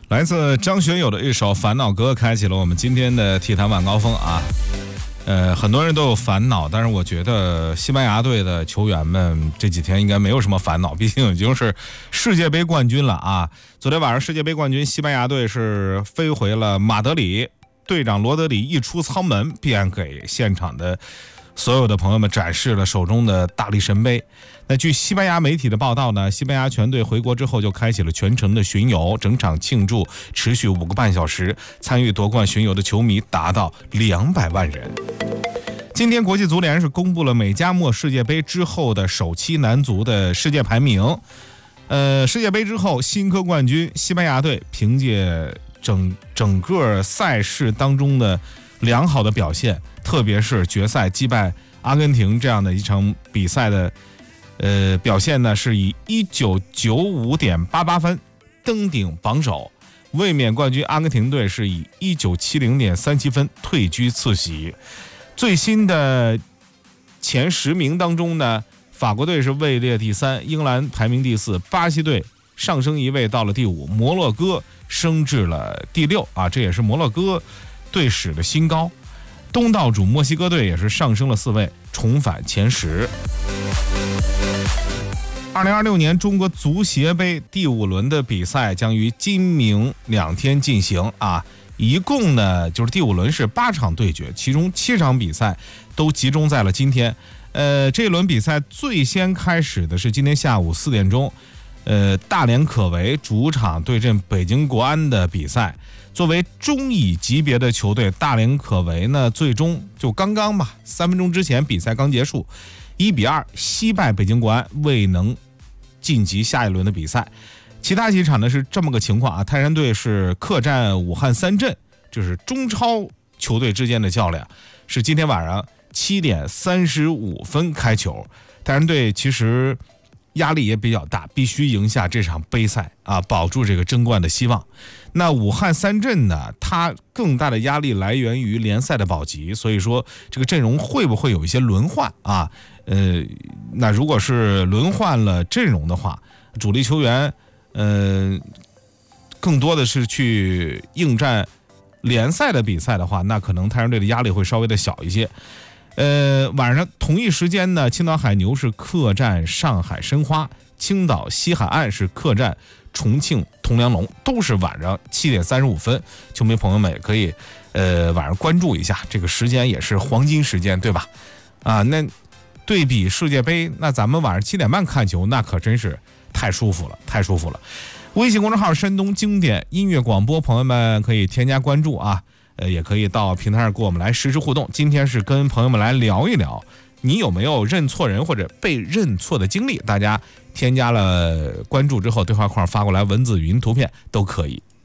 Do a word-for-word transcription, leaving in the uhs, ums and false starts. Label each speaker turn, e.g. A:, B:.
A: 来自张学友的一首《烦恼歌》开启了我们今天的体坛晚高峰啊。呃，很多人都有烦恼，但是我觉得西班牙队的球员们这几天应该没有什么烦恼，毕竟已经是世界杯冠军了啊。昨天晚上世界杯冠军西班牙队是飞回了马德里，队长罗德里一出舱门，便给现场的所有的朋友们展示了手中的大力神杯。那据西班牙媒体的报道呢，西班牙全队回国之后就开启了全程的巡游，整场庆祝持续五个半小时，参与夺冠巡游的球迷达到两百万人。今天国际足联是公布了美加墨世界杯之后的首期男足的世界排名。呃，世界杯之后新科冠军西班牙队凭借整整个赛事当中的良好的表现，特别是决赛击败阿根廷这样的一场比赛的呃表现呢，是以一九九五点八八分登顶榜首。卫冕冠军阿根廷队是以一九七零点三七分退居次席。最新的前十名当中呢，法国队是位列第三，英格兰排名第四，巴西队上升一位到了第五，摩洛哥升至了第六啊，这也是摩洛哥队史的新高。东道主墨西哥队也是上升了四位，重返前十。二零二六年中国足协杯第五轮的比赛将于今明两天进行啊，一共呢就是第五轮是八场对决，其中七场比赛都集中在了今天。呃，这轮比赛最先开始的是今天下午四点钟，呃，大连可为主场对阵北京国安的比赛。作为中乙级别的球队，大连可为呢最终就刚刚吧，三分钟之前比赛刚结束，一比二惜败北京国安，未能晋级下一轮的比赛。其他几场呢是这么个情况啊，泰山队是客战武汉三镇，这是中超球队之间的较量，是今天晚上七点三十五分开球。泰山队其实压力也比较大，必须赢下这场杯赛啊，保住这个争冠的希望。那武汉三镇呢，它更大的压力来源于联赛的保级，所以说这个阵容会不会有一些轮换啊？呃，那如果是轮换了阵容的话，主力球员呃更多的是去应战联赛的比赛的话，那可能泰山队的压力会稍微的小一些。呃，晚上同一时间呢，青岛海牛是客战上海申花，青岛西海岸是客战重庆铜梁龙，都是晚上七点三十五分。球迷朋友们也可以呃晚上关注一下，这个时间也是黄金时间，对吧？啊，那对比世界杯，那咱们晚上七点半看球，那可真是太舒服了，太舒服了。微信公众号山东经典音乐广播，朋友们可以添加关注啊。呃，也可以到平台上跟我们来实时互动。今天是跟朋友们来聊一聊，你有没有认错人或者被认错的经历？大家添加了关注之后，对话框发过来文字、语音、图片都可以。